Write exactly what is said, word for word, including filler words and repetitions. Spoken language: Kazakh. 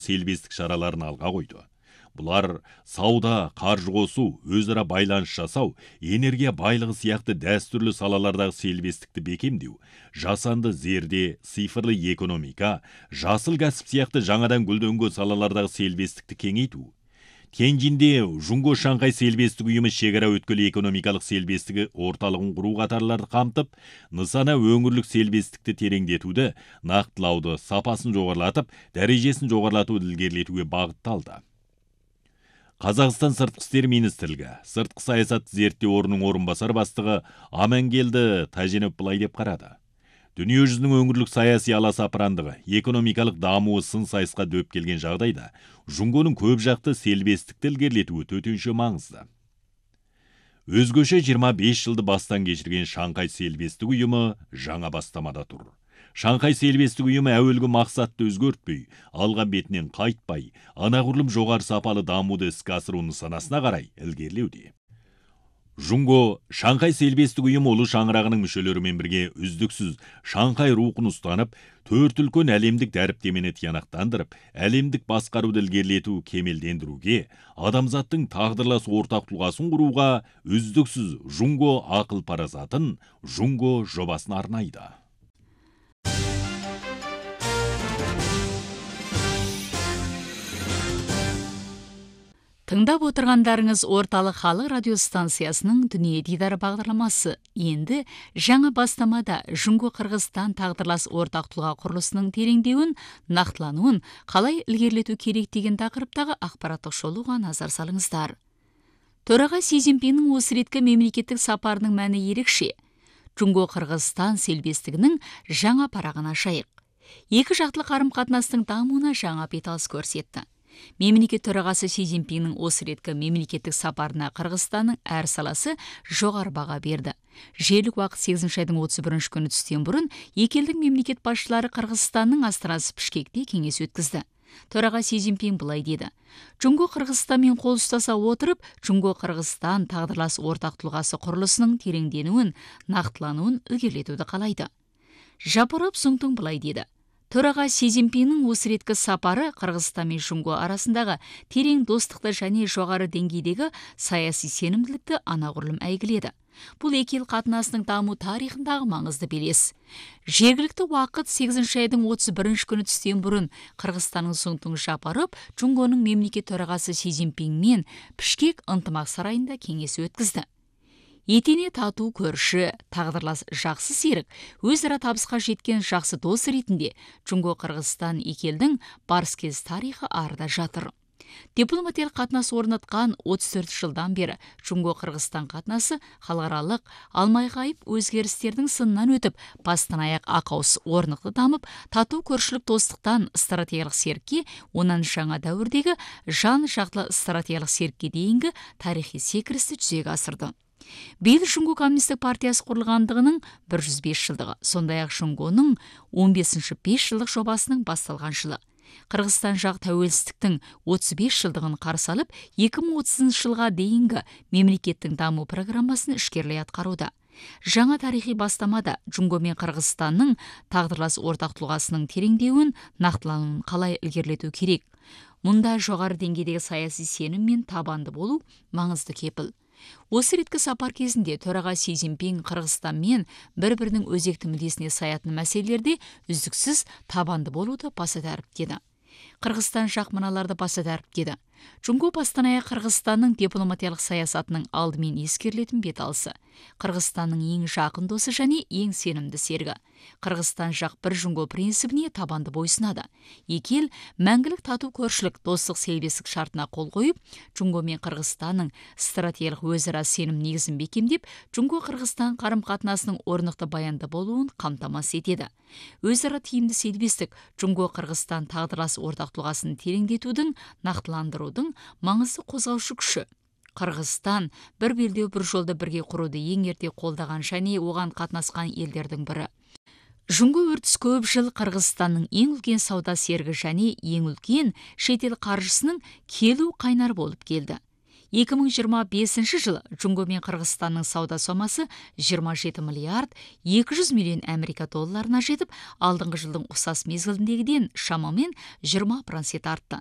селбестік шараларын алға қойды. Бұлар сауда, қаржы қосу, өзара байланыс жасау, энергия байлығы сияқты дәстүрлі салалардағы селбестікті бекемдеу, жасанды зерде, цифрлы экономика, жасыл кәсіп сияқты жаңадан гүлденген салалардағы селбестікті кеңейту. Тяньжинде Жунго Шанхай селбестік ұйымы шекара өткілі экономикалық селбестігі орталығын құру қатарларды қамтып, нысана өңірлік селбестікті тереңдетуді, нақтылауды, сапасын жоғарлатып, дәрежесін жоғарлатуды ілгерілетуге бағытталды. Қазақстан сыртқы істер министрлігі сыртқы саясат зерттеу орнының орынбасар бастығы Амангелді Тәженов былай деп қарады. Дүниежүзінің өңірлік саяси аласапырандығы, экономикалық дамуы сын сайысқа дөп келген жағдайда, Жунгоның көп жақты селбестікті ілгерілетуі төтенше маңызды. Өзгөше жиырма бес жылды бастан кешірген Шанхай селбестік ұйымы жаңа бастамада тұр. Шанхай селбестік ұйымы әуелгі мақсатты өзгертпей, алған бетінен қайтпай, анағұрлым жоғары сапалы дамуды іске асыру нысанасына қарай ілгерілеуде. Жунго Шанхай селбестік ұйымы ұлы шаңырағының мүшелерімен бірге үздіксіз Шанхай рухын ұстанып, төрт үлкен әлемдік дәріптемені тиянақтандырып, әлемдік басқаруды ілгерілету кемелдендіруге, адамзаттың тағдырлас ортақ тұлғасын құруға үздіксіз Жунго ақыл парасатын Жунго жобасын арнайды. Тыңдап отырғандарыңыз орталық халық радиостанциясының дүние дидары бағдарламасы. Енді жаңа бастамада Жунго Қырғызстан тағдырлас ортақ тұлға құрылысының тереңдеуін, нақтылануын қалай ілгерілету керек деген тақырыптағы ақпараттық шолуға назар салыңыздар. Төраға Си Цзиньпиннің осы реткі мемлекеттік сапарының мәні ерекше. Жунго Қырғызстан селбестігінің жаңа парағын ашайық. Екі жақтылы қарым-қатынастың дамуына жаңа беталыс көрсетті. Мемлекет төрағасы Си Цзиньпиннің осы реткі мемлекеттік сапарына Қырғызстанның әр саласы жоғары баға берді. Жергілікті уақыт сегізінші айдың отыз бірінші күні түстен бұрын екі елдің мемлекет басшылары Қырғызстанның астанасы Бішкекте кеңес өткізді. Төраға Си Цзиньпин былай деді: Жунго Қырғызстанмен қол ұстаса отырып, Жунго Қырғызстан тағдырлас ортақ тұлғасы құрылысының тереңденуін, нақтылануын ілгерілетуді қалайды. Жапаров Сұңтың былай деді: Төраға Си Цзиньпиннің осы реткі сапары Қырғызстан мен Жунго арасындағы терең достықты және жоғары деңгейдегі саяси сенімділікті анағұрлым әйгіледі. Бұл екі ел қатынасының даму тарихындағы маңызды белес. Жергілікті уақыт сегізінші айдың отыз бірінші күні түстен бұрын Қырғызстанның Сұңтың Жапаров Жунгоның мемлекет төрағасы Си Цзиньпинмен Бішкек ынтымақ сарайында кеңес өткізді. Етене тату көрші, тағдырлас жақсы серік, өзара табысқа жеткен жақсы дос ретінде Жунго Қырғызстан екі елдің барыс-келіс тарихы арда жатыр. Дипломатиялық қатынас орнатқан отыз төрт жылдан бері Жунго Қырғызстан қатынасы халықаралық алмай-ғайып өзгерістердің сынынан өтіп, бастан аяқ ақауыз орнықты дамып, тату көршілік достықтан стратегиялық серікке, онан жаңа дәуірдегі жан жақты стратегиялық серікке дейінгі тарихи секірісті жүзеге асырды. Биыл Жунго коммунистік партиясы құрылғандығының бір жүз бес жылдығы, сондай-ақ Жунгоның он бесінші бес жылдық жобасының басталған жылы. Қырғызстан жақ тәуелсіздіктің отыз бес жылдығын қарсы алып, екі мың отызыншы жылға дейінгі мемлекеттің даму программасын ішкерлей атқаруда. Жаңа тарихи бастамада Жунго мен Қырғызстанның тағдырлас ортақ тұлғасының тереңдеуін, нақтылануын қалай ілгерілету керек. Мұнда жоғары деңгейдегі саяси сенім мен табанды болу маңызды кепіл. Осы реткі сапар кезінде төраға Си Цзиньпин Қырғызстанмен бір-бірінің өзекті мүддесіне саятын мәселелерде үздіксіз табанды болуды баса дәріптеді. Қырғызстан жақ мыналарды баса дәріптеді. Жунго бастан аяқ Қырғызстанның дипломатиялық саясатының алдымен ескерілетін беталысы. Қырғызстанның ең жақын досы және ең сенімді серігі. Қырғызстан жақ бір Жунго принципіне табанды бойсынады. Екі ел мәңгілік тату көршілік достық селбестік шартына қол қойып, Жунго мен Қырғызстанның стратегиялық өзара сенім негізін бекемдеп, Жунго Қырғызстан қарым-қатынасының орнықты баянды болуын қамтамасыз етеді. Өзара тиімді селбестік Жунго Қырғызстан тағдырлас ортақ тұлғасын тереңдетудің, нақтыландырудың маңызды қозғаушы күші. Қырғызстан бір белдеу бір жолды бірге құруды ең ерте қолдаған және оған қатынасқан елдердің бірі. Жунго үрдіс көп жыл Қырғызстанның ең үлкен сауда серігі және ең үлкен шетел қаржысының келу қайнар болып келді. екі мың жиырма бесінші жылы Жунго мен Қырғызстанның сауда сомасы жиырма жеті миллиард екі жүз миллион Америка долларына жетіп, алдыңғы жылдың ұқсас мезгіліндегіден шамамен жиырма процент артты.